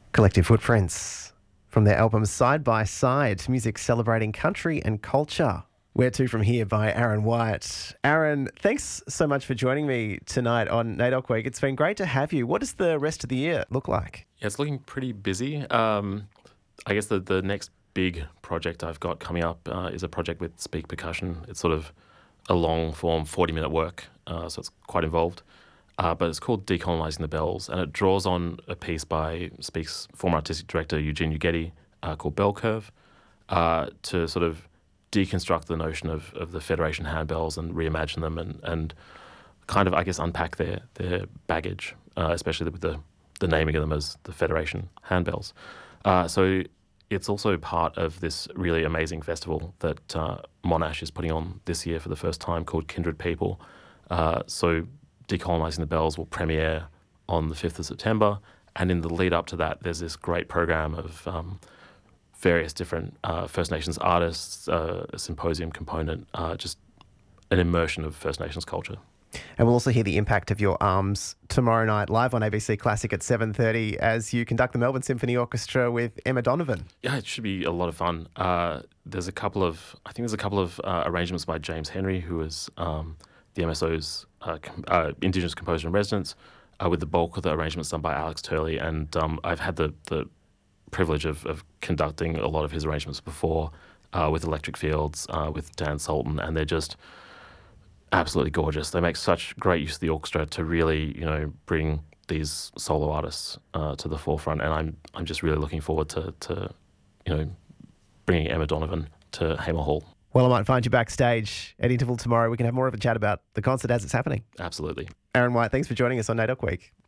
Collective Footprints from their album Side by Side, music celebrating country and culture. Where to from here by Aaron White. Aaron, thanks so much for joining me tonight on NAIDOC Week. It's been great to have you. What does the rest of the year look like? Yeah, it's looking pretty busy. I guess the next big project I've got coming up is a project with Speak Percussion. It's sort of a long-form 40-minute work, so it's quite involved. But it's called Decolonising the Bells, and it draws on a piece by Speak's former artistic director, Eugene Uggetti, called Bell Curve, to sort of deconstruct the notion of the Federation handbells and reimagine them and kind of, I guess, unpack their baggage, especially with the naming of them as the Federation handbells. So it's also part of this really amazing festival that Monash is putting on this year for the first time called Kindred People. So Decolonising the Bells will premiere on the 5th of September, and in the lead up to that, there's this great program of various different First Nations artists, a symposium component, just an immersion of First Nations culture. And we'll also hear the impact of your arms tomorrow night live on ABC Classic at 7:30 as you conduct the Melbourne Symphony Orchestra with Emma Donovan. Yeah, it should be a lot of fun. There's a couple of arrangements by James Henry, who is the MSO's Indigenous Composer in Residence, with the bulk of the arrangements done by Alex Turley. And I've had the privilege of conducting a lot of his arrangements before with Electric Fields, with Dan Sultan, and they're just absolutely gorgeous. They make such great use of the orchestra to really, bring these solo artists to the forefront. And I'm just really looking forward to bringing Emma Donovan to Hamer Hall. Well, I might find you backstage at Interval tomorrow. We can have more of a chat about the concert as it's happening. Absolutely. Aaron White, thanks for joining us on NAIDOC Week.